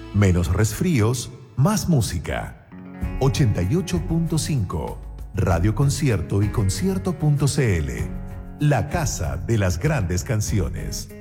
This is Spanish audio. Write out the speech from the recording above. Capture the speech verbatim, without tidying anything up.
Menos resfríos, más música. ochenta y ocho punto cinco, Radio Concierto y concierto punto c l. La casa de las grandes canciones.